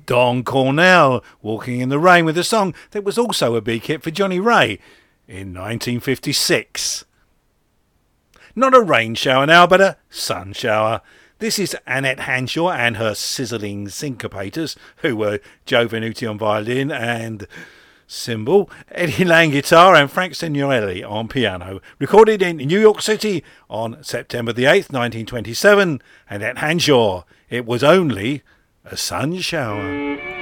Don Cornell, Walking in the Rain, with a song that was also a big hit for Johnny Ray in 1956. Not a rain shower now, but a sun shower. This is Annette Hanshaw and her sizzling syncopators, who were Joe Venuti on violin and cymbal, Eddie Lang guitar and Frank Signorelli on piano. Recorded in New York City on September the 8th, 1927. Annette Hanshaw, It Was Only a Sun Shower.